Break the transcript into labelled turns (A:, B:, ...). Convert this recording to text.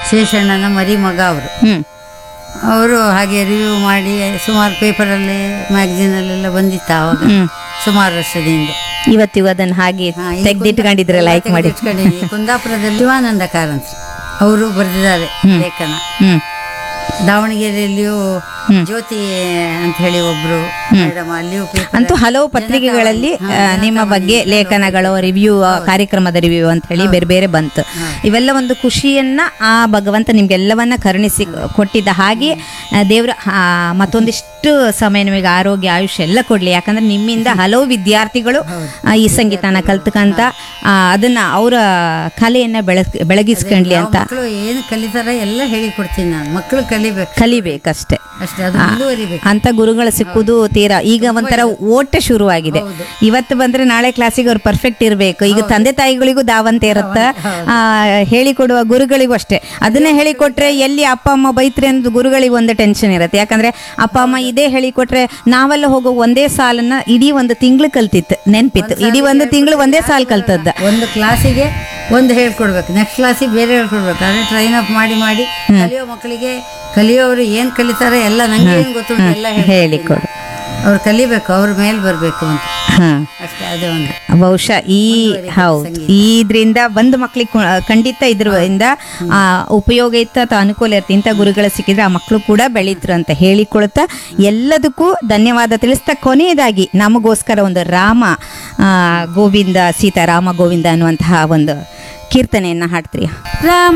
A: ಶೇಷಣ್ಣನ ಮರಿ ಮಗ ಅವರು.
B: ಹ್ಮ್
A: ಅವರು ಹಾಗೆ ರಿವ್ಯೂ ಮಾಡಿ ಸುಮಾರು ಪೇಪರಲ್ಲಿ ಮ್ಯಾಗಝೀನಲ್ಲೆಲ್ಲ ಬಂದಿತ್ತು ಆವಾಗ, ಸುಮಾರು ವರ್ಷದಿಂದ.
B: ಇವತ್ತಿಗೂ ಅದನ್ನ ಹಾಗೆ ತೆಗ್ದಿಟ್ಕೊಂಡಿದ್ರೆ ಲೈಕ್ ಮಾಡಿ.
A: ಕುಂದಾಪುರದಲ್ಲಿ ಶಿವಾನಂದ ಕಾರಂತ್ ಅವರು ಬರೆದಿದ್ದಾರೆ ಲೇಖನ.
B: ಹ್ಮ್
A: ದಾವಣಗೆರೆಯಲ್ಲಿಯೂ ಜ್ಯೋತಿ ಅಂತ ಹೇಳಿ ಒಬ್ರು ಮೇಡಮ್, ಅಲ್ಲಿಯೂ
B: ಅಂತೂ ಹಲವು ಪತ್ರಿಕೆಗಳಲ್ಲಿ ನಿಮ್ಮ ಬಗ್ಗೆ ಲೇಖನಗಳು, ರಿವ್ಯೂ, ಕಾರ್ಯಕ್ರಮದ ರಿವ್ಯೂ ಅಂತ ಹೇಳಿ ಬೇರೆ ಬೇರೆ ಬಂತು. ಇವೆಲ್ಲ ಒಂದು ಖುಷಿಯನ್ನ ಆ ಭಗವಂತ ನಿಮ್ಗೆಲ್ಲವನ್ನ ಕರುಣಿಸಿ ಕೊಟ್ಟಿದ್ದ. ಹಾಗೆ ದೇವ್ರ ಮತ್ತೊಂದಿಷ್ಟು ಸಮಯ ನಿಮಗೆ ಆರೋಗ್ಯ, ಆಯುಷ್ಯ ಎಲ್ಲ ಕೊಡ್ಲಿ. ಯಾಕಂದ್ರೆ ನಿಮ್ಮಿಂದ ಹಲವು ವಿದ್ಯಾರ್ಥಿಗಳು ಈ ಸಂಗೀತನ ಕಲ್ತ್ಕಂತ ಅದನ್ನ ಅವರ ಕಲೆಯನ್ನ ಬೆಳಗಿಸ್ಕೊಂಡ್ಲಿ ಅಂತ.
A: ಮಕ್ಕಳು ಏನು ಕಲಿತಾರ ಎಲ್ಲ ಹೇಳಿ ಕೊಡ್ತೀನಿ ನಾನು. ಮಕ್ಕಳು
B: ಕಲಿಬೇಕಷ್ಟೇ
A: ಅಷ್ಟೇ, ಅದು ಮುಂದುವರಿಬೇಕು
B: ಅಂತ ಗುರುಗಳು ಸಿಕ್ಕುದು ತೀರಾ. ಈಗ ಒಂಥರ ಓಟ ಶುರುವಾಗಿದೆ. ಇವತ್ತು ಬಂದ್ರೆ ನಾಳೆ ಕ್ಲಾಸಿಗೆ ಅವ್ರು ಪರ್ಫೆಕ್ಟ್ ಇರಬೇಕು. ಈಗ ತಂದೆ ತಾಯಿಗಳಿಗೂ ದಾವಂತ ಇರುತ್ತೆ, ಹೇಳಿಕೊಡುವ ಗುರುಗಳಿಗೂ ಅಷ್ಟೇ. ಅದನ್ನೇ ಹೇಳಿಕೊಟ್ರೆ ಎಲ್ಲಿ ಅಪ್ಪ ಅಮ್ಮ ಬೈತ್ರಿ ಅಂತ ಗುರುಗಳಿಗೆ ಒಂದು ಟೆನ್ಷನ್ ಇರುತ್ತೆ. ಯಾಕಂದ್ರೆ ಅಪ್ಪ ಅಮ್ಮ ಇದೇ ಹೇಳಿಕೊಟ್ರೆ ನಾವೆಲ್ಲ ಹೋಗೋ ಒಂದೇ ಸಾಲನ್ನ ಇಡೀ ಒಂದು ತಿಂಗಳು ಕಲ್ತಿತ್ತು, ನೆನ್ಪಿತ್ತು. ಇಡೀ ಒಂದು ತಿಂಗಳು ಒಂದೇ ಸಾಲ ಕಲ್ತದ್ದ.
A: ಒಂದು ಕ್ಲಾಸಿಗೆ ಒಂದು ಹೇಳ್ಕೊಡ್ಬೇಕು, ನೆಕ್ಸ್ಟ್ ಕ್ಲಾಸಿಗೆ ಬೇರೆ ಹೇಳ್ಕೊಡ್ಬೇಕು. ಅದೇ ಟ್ರೈನ್ ಅಪ್ ಮಾಡಿ ಮಾಡಿ ಕಲಿಯೋ ಮಕ್ಕಳಿಗೆ ಕಲಿಯೋರು ಏನು ಕಲಿತಾರೆ ಎಲ್ಲ ನಂಗೆ ಏನು ಗೊತ್ತುಂಟು ಎಲ್ಲ ಹೇಳಿಕೊಡು. ಅವ್ರು ಕಲಿಬೇಕು, ಅವ್ರ ಮೇಲೆ ಬರಬೇಕು ಅಂತ ಅಷ್ಟೇ. ಅದೇ ಒಂದು
B: ಬಹುಶಃ ಇದ್ರಿಂದ ಬಂದು ಮಕ್ಳಿಗೆ ಖಂಡಿತ ಇದ್ರಿಂದ ಉಪಯೋಗ ಇತ್ತು ಅಥವಾ ಅನುಕೂಲ ಇತ್ತು. ಇಂಥ ಗುರುಗಳು ಸಿಕ್ಕಿದ್ರೆ ಆ ಮಕ್ಕಳು ಕೂಡ ಬೆಳೀತರು ಅಂತ ಹೇಳಿಕೊಳ್ತಾ ಎಲ್ಲದಕ್ಕೂ ಧನ್ಯವಾದ ತಿಳಿಸ್ತಾ ಕೊನೆಯದಾಗಿ ನಮಗೋಸ್ಕರ ಒಂದು ರಾಮ ಗೋವಿಂದ ಸೀತಾರಾಮ ಗೋವಿಂದ ಅನ್ನುವಂತಹ ಒಂದು ಕೀರ್ತನೆಯನ್ನ ಹಾಡ್ತೀರಿ.
A: ರಾಮ